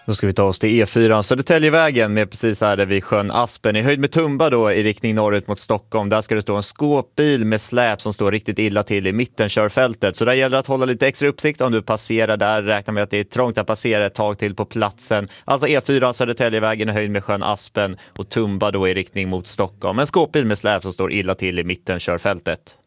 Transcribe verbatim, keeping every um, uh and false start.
Då ska vi ta oss till E fyra Södertäljevägen med precis här där vid sjön Aspen i höjd med Tumba då i riktning norrut mot Stockholm. Där ska det stå en skåpbil med släp som står riktigt illa till i mitten körfältet. Så där gäller det att hålla lite extra uppsikt om du passerar där. Räkna med att det är trångt att passera ett tag till på platsen. Alltså E fyra Södertäljevägen i höjd med sjön Aspen och Tumba då i riktning mot Stockholm. En skåpbil med släp som står illa till i mitten körfältet.